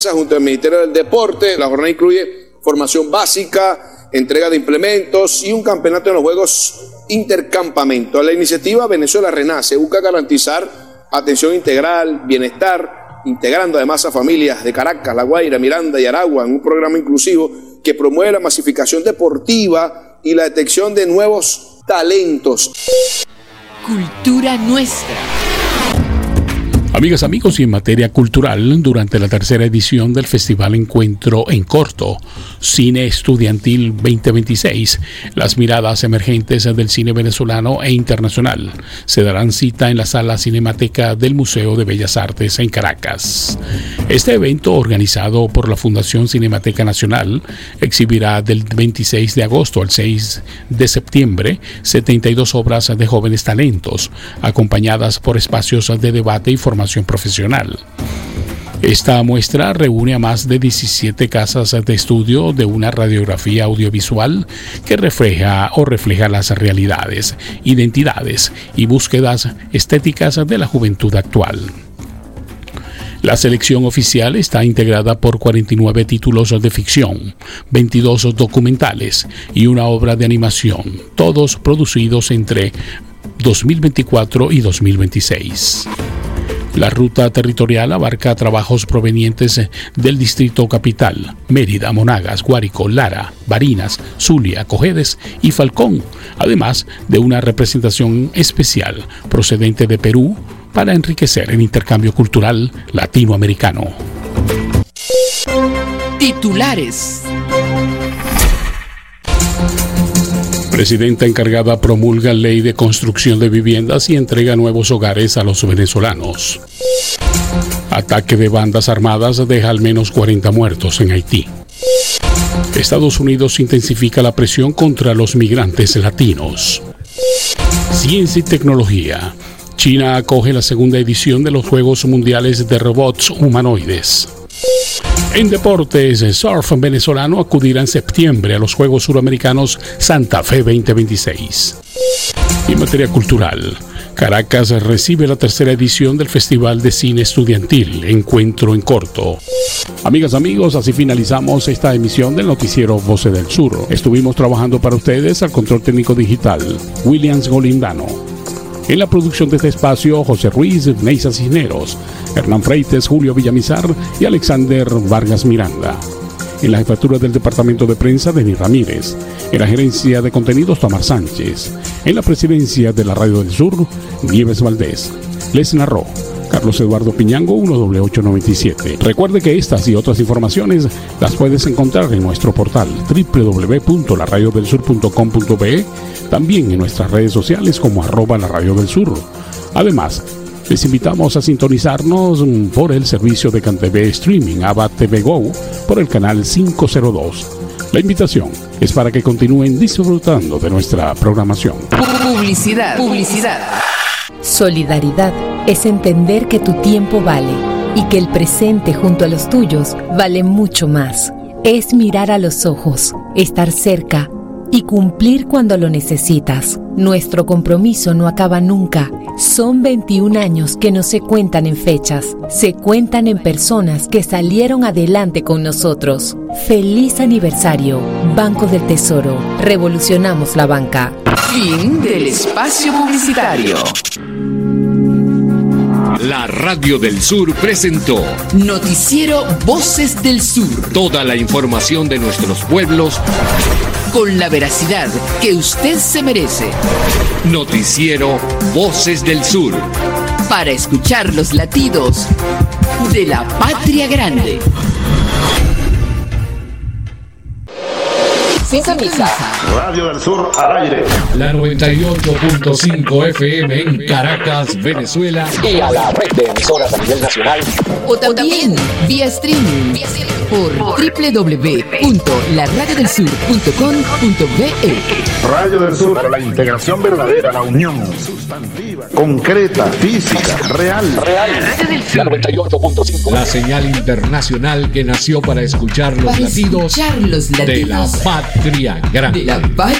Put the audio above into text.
junto al Ministerio del Deporte. La jornada incluye formación básica, entrega de implementos y un campeonato en los Juegos Intercampamento. La iniciativa Venezuela Renace busca garantizar atención integral, bienestar, integrando además a familias de Caracas, La Guaira, Miranda y Aragua en un programa inclusivo que promueve la masificación deportiva y la detección de nuevos talentos. Cultura nuestra. Amigas, amigos, y en materia cultural, durante la tercera edición del Festival Encuentro en Corto, Cine Estudiantil 2026, las miradas emergentes del cine venezolano e internacional se darán cita en la Sala Cinemateca del Museo de Bellas Artes en Caracas. Este evento, organizado por la Fundación Cinemateca Nacional, exhibirá del 26 de agosto al 6 de septiembre 72 obras de jóvenes talentos, acompañadas por espacios de debate y formación profesional. Esta muestra reúne a más de 17 casas de estudio de una radiografía audiovisual que refleja las realidades, identidades y búsquedas estéticas de la juventud actual. La selección oficial está integrada por 49 títulos de ficción, 22 documentales y una obra de animación, todos producidos entre 2024 y 2026. La ruta territorial abarca trabajos provenientes del Distrito Capital, Mérida, Monagas, Guárico, Lara, Barinas, Zulia, Cojedes y Falcón, además de una representación especial procedente de Perú para enriquecer el intercambio cultural latinoamericano. Titulares. Presidenta encargada promulga ley de construcción de viviendas y entrega nuevos hogares a los venezolanos. Ataque de bandas armadas deja al menos 40 muertos en Haití. Estados Unidos intensifica la presión contra los migrantes latinos. Ciencia y tecnología. China acoge la segunda edición de los Juegos Mundiales de Robots Humanoides. En deportes, surf venezolano acudirá en septiembre a los Juegos Suramericanos Santa Fe 2026. En materia cultural, Caracas recibe la tercera edición del Festival de Cine Estudiantil Encuentro en Corto. Amigas, amigos, así finalizamos esta emisión del noticiero Voces del Sur. Estuvimos trabajando para ustedes al control técnico digital, Williams Golindano. En la producción de este espacio, José Ruiz, Neisa Cisneros, Hernán Freites, Julio Villamizar y Alexander Vargas Miranda. En la jefatura del departamento de prensa, Denis Ramírez. En la gerencia de contenidos, Tamar Sánchez. En la presidencia de la Radio del Sur, Nieves Valdés. Les narró Carlos Eduardo Piñango, 1W897. Recuerde que estas y otras informaciones las puedes encontrar en nuestro portal www.laradiodelsur.com.be, también en nuestras redes sociales como @laradiodelsur. Además, les invitamos a sintonizarnos por el servicio de CanTV Streaming ABA TV Go por el canal 502. La invitación es para que continúen disfrutando de nuestra programación. Publicidad. Solidaridad es entender que tu tiempo vale y que el presente junto a los tuyos vale mucho más. Es mirar a los ojos, estar cerca y cumplir cuando lo necesitas. Nuestro compromiso no acaba nunca. Son 21 años que no se cuentan en fechas, se cuentan en personas que salieron adelante con nosotros. ¡Feliz aniversario! Banco del Tesoro. Revolucionamos la banca. Fin del espacio publicitario. La Radio del Sur presentó Noticiero Voces del Sur. Toda la información de nuestros pueblos con la veracidad que usted se merece. Noticiero Voces del Sur. Para escuchar los latidos de la patria grande. Sintoniza Radio del Sur al aire. La 98.5 FM en Caracas, Venezuela. Y a la red de emisoras a nivel nacional. O también vía streaming por www.laradiodelsur.com.be. Radio del Sur para la integración verdadera, la unión sustantiva, concreta, física, real. La 98.5. La señal internacional que nació para escuchar los latidos de la patria grande. De la patria